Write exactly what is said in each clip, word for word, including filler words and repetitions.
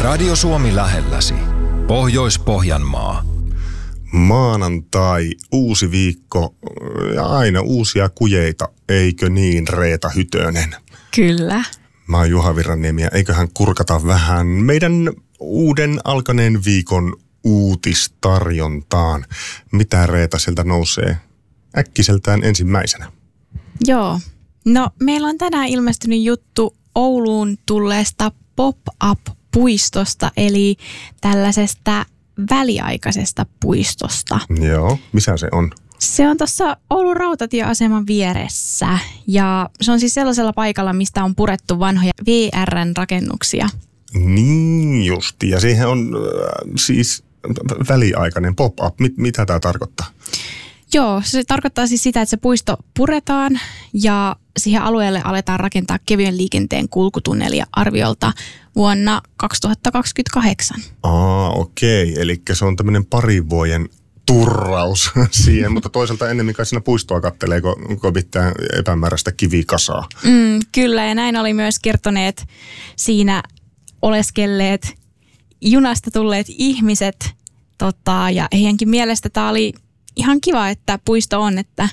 Radio Suomi lähelläsi. Pohjois-Pohjanmaa. Maanantai, uusi viikko ja aina uusia kujeita, eikö niin, Reeta Hytönen? Kyllä. Mä oon Juha Virranniemi ja eiköhän kurkata vähän meidän uuden alkaneen viikon uutistarjontaan. Mitä, Reeta, sieltä nousee äkkiseltään ensimmäisenä? Joo. No, meillä on tänään ilmestynyt juttu Ouluun tulleesta pop-up-puistosta, eli tällaisesta väliaikaisesta puistosta. Joo, missä se on? Se on tuossa Oulun rautatieaseman vieressä ja se on siis sellaisella paikalla, mistä on purettu vanhoja V R:n rakennuksia. Niin justi, ja siihen on äh, siis väliaikainen pop-up. Mit, mitä tämä tarkoittaa? Joo, se tarkoittaa siis sitä, että se puisto puretaan ja siihen alueelle aletaan rakentaa kevyen liikenteen kulkutunnelia arviolta vuonna kaksituhattakaksikymmentäkahdeksan. Aa, okei. Eli se on tämmöinen parin vuoden turraus siihen, mutta toisaalta ennemmin kai siinä puistoa kattelee, kun, kun pitää epämääräistä kivikasaa. Mm, kyllä, ja näin oli myös kertoneet siinä oleskelleet junasta tulleet ihmiset. Tota, ja heidänkin mielestä tämä oli ihan kiva, että puisto on, että,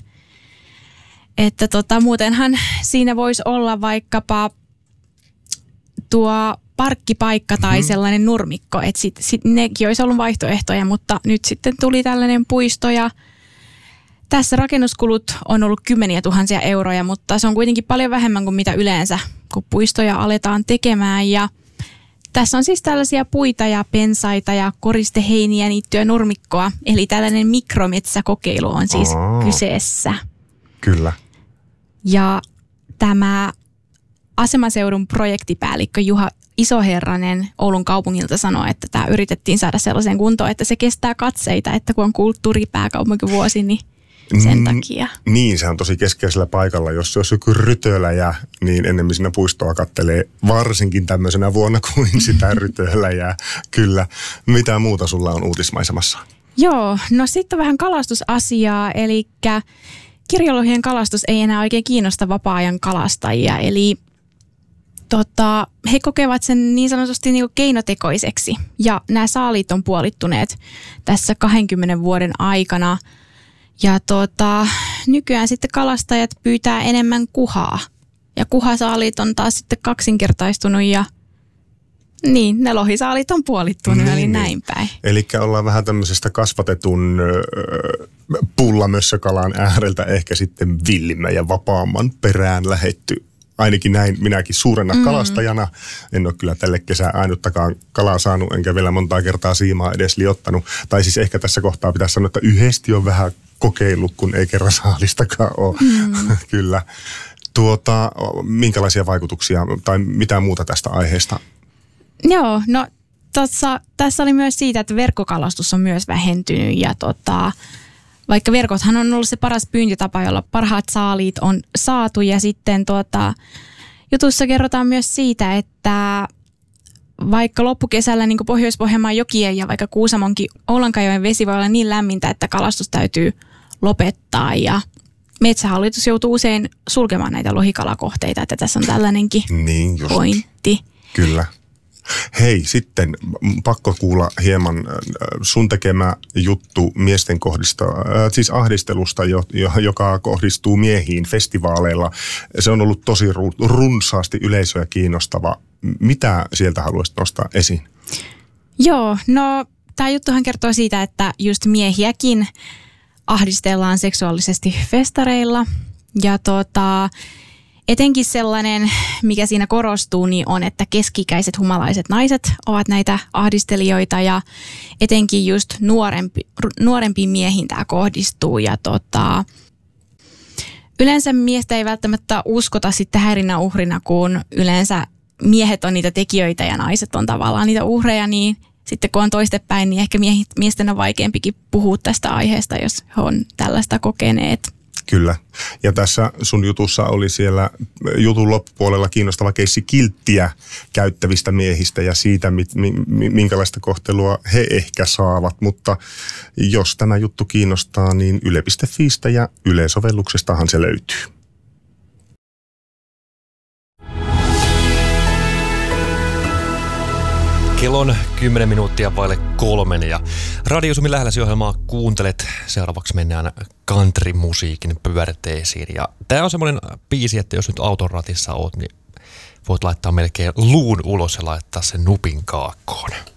että tota, muutenhan siinä voisi olla vaikkapa tuo parkkipaikka tai mm-hmm. sellainen nurmikko, että sit, sit nekin olisi ollut vaihtoehtoja, mutta nyt sitten tuli tällainen puisto ja tässä rakennuskulut on ollut kymmeniä tuhansia euroja, mutta se on kuitenkin paljon vähemmän kuin mitä yleensä, kun puistoja aletaan tekemään ja tässä on siis tällaisia puita ja pensaita ja koristeheiniä, niittyä nurmikkoa, eli tällainen mikrometsäkokeilu on siis Aa, kyseessä. Kyllä. Ja tämä asemaseudun projektipäällikkö Juha Isoherranen Oulun kaupungilta sanoi, että tämä yritettiin saada sellaiseen kuntoon, että se kestää katseita, että kun on kulttuuripääkaupunkivuosi, niin sen mm, takia. Niin, se on tosi keskeisellä paikalla. Jos, jos joku rytöläjä, niin ennemmin siinä puistoa kattelee varsinkin tämmöisenä vuonna kuin sitä rytöläjää. Kyllä. Mitä muuta sulla on uutismaisemassa? Joo, no sitten vähän kalastusasiaa, eli kirjolohien kalastus ei enää oikein kiinnosta vapaa-ajan kalastajia, eli tota, he kokevat sen niin sanotusti niin kuin keinotekoiseksi ja nämä saaliit on puolittuneet tässä kahdenkymmenen vuoden aikana. Ja tota, nykyään sitten kalastajat pyytää enemmän kuhaa. Ja kuhasaalit on taas sitten kaksinkertaistunut ja niin, ne lohisaalit on puolittunut, niin, eli näin päin. Eli ollaan vähän tämmöisestä kasvatetun äh, pullamössökalan ääreltä ehkä sitten villimmän ja vapaamman perään lähetty. Ainakin näin minäkin suurena mm. kalastajana. En ole kyllä tälle kesään ainuttakaan kalaa saanut, enkä vielä montaa kertaa siimaa edes liottanut. Tai siis ehkä tässä kohtaa pitäisi sanoa, että yhdesti on vähän kokeillut, kun ei kerran saalistakaan ole. Mm. Kyllä. Tuota, minkälaisia vaikutuksia tai mitä muuta tästä aiheesta? Joo, no tossa, tässä oli myös siitä, että verkkokalastus on myös vähentynyt ja tota, vaikka verkothan on ollut se paras pyyntitapa, jolla parhaat saaliit on saatu ja sitten tuota, jutussa kerrotaan myös siitä, että vaikka loppukesällä niin kuin Pohjois-Pohjanmaan jokien ja vaikka Kuusamonkin Oulankajoen vesi voi olla niin lämmintä, että kalastus täytyy lopettaa ja Metsähallitus joutuu usein sulkemaan näitä lohikalakohteita, että tässä on tällainenkin niin just. pointti. Kyllä. Hei, sitten pakko kuulla hieman sun tekemä juttu miesten kohdista, äh, siis ahdistelusta, jo, joka kohdistuu miehiin festivaaleilla. Se on ollut tosi runsaasti yleisöä kiinnostava. Mitä sieltä haluaisit nostaa esiin? Joo, no tämä juttuhan kertoo siitä, että just miehiäkin ahdistellaan seksuaalisesti festareilla ja tota... Etenkin sellainen, mikä siinä korostuu, niin on, että keski-ikäiset humalaiset naiset ovat näitä ahdistelijoita ja etenkin just nuorempi, nuorempiin miehiin tämä kohdistuu. Ja tota, yleensä miestä ei välttämättä uskota sitten häirinnän uhrina, kun yleensä miehet on niitä tekijöitä ja naiset on tavallaan niitä uhreja, niin sitten kun on toistepäin, niin ehkä miehet, miesten on vaikeampikin puhua tästä aiheesta, jos he on tällaista kokeneet. Kyllä. Ja tässä sun jutussa oli siellä jutun loppupuolella kiinnostava keissi kilttiä käyttävistä miehistä ja siitä, minkälaista kohtelua he ehkä saavat. Mutta jos tämä juttu kiinnostaa, niin yle piste fiistä ja Yle-sovelluksestahan se löytyy. Kello on kymmenen minuuttia vaille kolmen ja Radio Suomi lähelläsi -ohjelmaa kuuntelet. Seuraavaksi mennään country-musiikin pyörteisiin. Ja tää on semmoinen biisi, että jos nyt auton ratissa oot, niin voit laittaa melkein luun ulos ja laittaa sen nupin kaakkoon.